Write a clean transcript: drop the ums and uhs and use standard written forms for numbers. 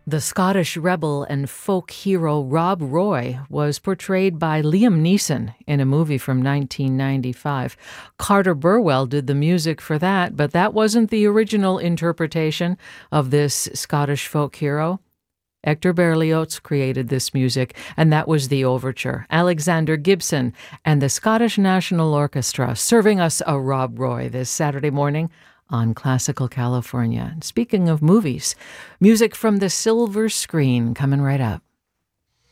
The Scottish rebel and folk hero Rob Roy was portrayed by Liam Neeson in a movie from 1995. Carter Burwell did the music for that, but that wasn't the original interpretation of this Scottish folk hero. Hector Berlioz created this music, and that was the overture. Alexander Gibson and the Scottish National Orchestra serving us a Rob Roy this Saturday morning on Classical California. Speaking of movies, music from the silver screen coming right up.